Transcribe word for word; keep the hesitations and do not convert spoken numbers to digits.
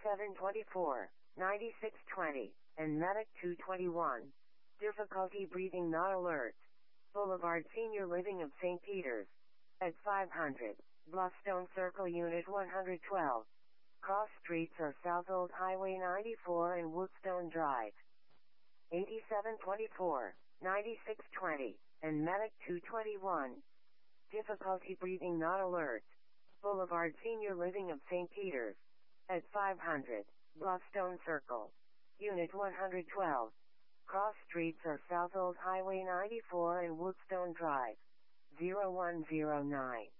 eighty-seven twenty-four, ninety-six twenty, and Medic two twenty-one. Difficulty breathing not alert. Boulevard Senior Living of Saint Peters. At five hundred, Bluffstone Circle Unit one hundred twelve. Cross streets are South Old Highway ninety-four and Woodstone Drive. eighty-seven twenty-four, ninety-six twenty, and Medic two twenty-one. Difficulty breathing not alert. Boulevard Senior Living of Saint Peters. At five hundred, Bluffstone Circle. Unit one hundred twelve. Cross streets are South Old Highway ninety-four and Woodstone Drive. zero one zero nine.